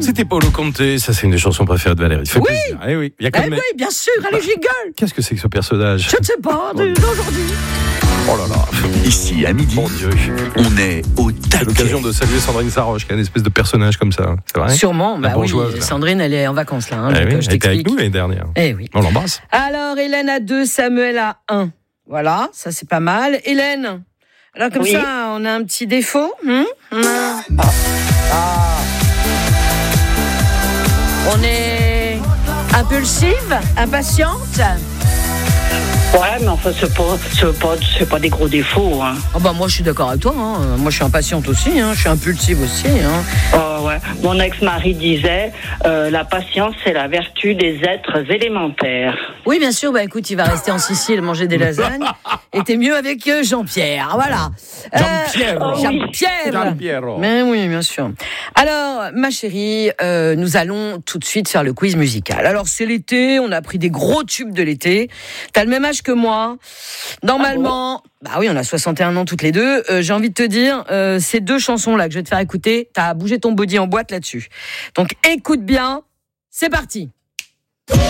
C'était Paolo Conte, ça c'est une des chansons préférées de Valérie. Fait plaisir. Eh oui, il y a oui, bien sûr, allez, jingle. Qu'est-ce que c'est que ce personnage? Je ne sais pas, d'aujourd'hui. Oh là là. Ici, à midi, Mon Dieu. on est au C'est taquet. l'occasion de saluer Sandrine Saroche, qui est une espèce de personnage comme ça. C'est vrai? Sûrement, La oui. bourgeoise, là. Sandrine, elle est en vacances là. Eh oui, Donc, je elle était avec t'explique. nous l'année dernière. Eh oui. On l'embrasse. Alors, Hélène a 2, Samuel a 1. Voilà, ça c'est pas mal. Hélène, alors comme ça, on a un petit défaut. On est impulsive, impatiente. Ouais, mais enfin, c'est pas des gros défauts. Hein. Oh bah moi je suis d'accord avec toi. Moi je suis impatiente aussi. Je suis impulsive aussi. Oh, ouais. Mon ex-mari disait la patience, c'est la vertu des êtres élémentaires. Oui, bien sûr. Bah écoute, il va rester en Sicile manger des lasagnes. Et t'es mieux avec Jean-Pierre. Voilà. Jean-Pierre. Mais oui, bien sûr. Alors, ma chérie, nous allons tout de suite faire le quiz musical. Alors, c'est l'été, on a pris des gros tubes de l'été. T'as le même âge que moi. Normalement, bah oui, on a 61 ans toutes les deux. J'ai envie de te dire, ces 2 chansons-là que je vais te faire écouter, t'as bougé ton body en boîte là-dessus. Donc, écoute bien, c'est parti.